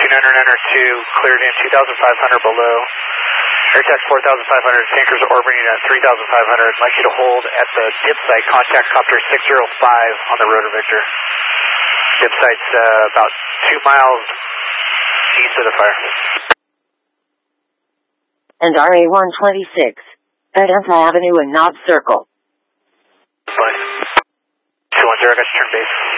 2 cleared in 2,500 below. Airtax 4,500, tankers are orbiting at 3,500. I'd like you to hold at the dip site. Contact copter 605 on the Rotor Victor. Dip site's about 2 miles east of the fire. And RA-126 at Empire Avenue and Knob Circle. Fine. 210, got your turn base.